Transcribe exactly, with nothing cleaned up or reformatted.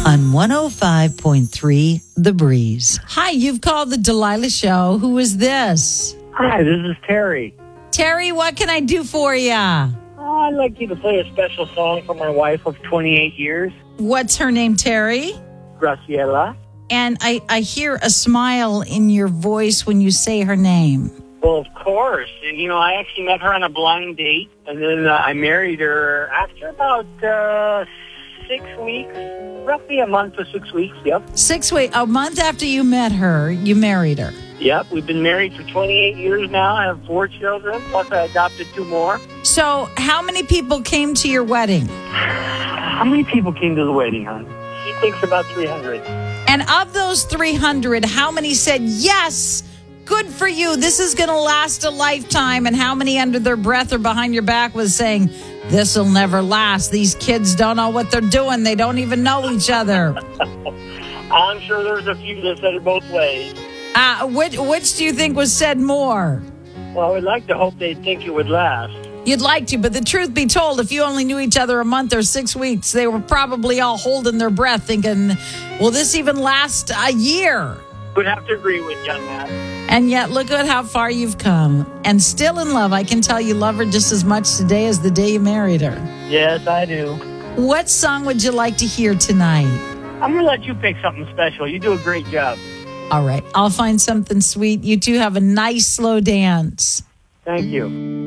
on one oh five point three The Breeze. Hi, you've called the Delilah Show. Who is this? Hi, this is Terry. Terry, what can I do for you? Oh, I'd like you to play a special song for my wife of twenty-eight years, What's her name, Terry? Graciela. And I, I hear a smile in your voice when you say her name. Well, of course. And, you know, I actually met her on a blind date, and then uh, I married her after about uh, six weeks, roughly a month to six weeks, yep. Six weeks, a month after you met her, you married her. Yep, we've been married for twenty-eight years now. I have four children, plus I adopted two more. So how many people came to your wedding? How many people came to the wedding, hon? She thinks about three hundred. And of those three hundred, how many said, yes, good for you, this is going to last a lifetime? And how many under their breath or behind your back was saying, this will never last. These kids don't know what they're doing. They don't even know each other. I'm sure there's a few that said it both ways. Uh, which, which do you think was said more? Well, I would like to hope they'd think it would last. You'd like to, but the truth be told, if you only knew each other a month or six weeks, they were probably all holding their breath thinking, will this even last a year? Would have to agree with you on that. And yet, look at how far you've come. And still in love. I can tell you love her just as much today as the day you married her. Yes, I do. What song would you like to hear tonight? I'm going to let you pick something special. You do a great job. All right. I'll find something sweet. You two have a nice slow dance. Thank you.